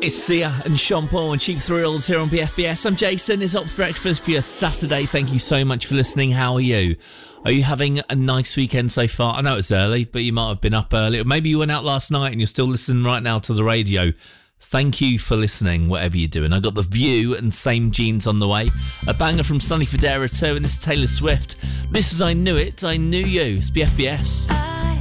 It's Sia and Sean Paul and Cheap Thrills here on BFBS. I'm Jason. It's Ops Breakfast for your Saturday. Thank you so much for listening. How are you? Are you having a nice weekend so far? I know it's early, but you might have been up early. Or maybe you went out last night and you're still listening right now to the radio. Thank you for listening, whatever you're doing. I got The View and Same Jeans on the way. A banger from Sonny Fodera too, and this is Taylor Swift. This is I Knew It, I Knew You. It's BFBS.